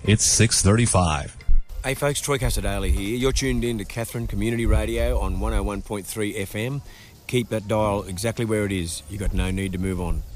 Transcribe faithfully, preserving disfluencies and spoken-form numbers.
It's six thirty-five. Hey folks, Troy Casadale here. You're tuned in to Katherine Community Radio on one oh one point three F M. Keep that dial exactly where it is. You've got no need to move on.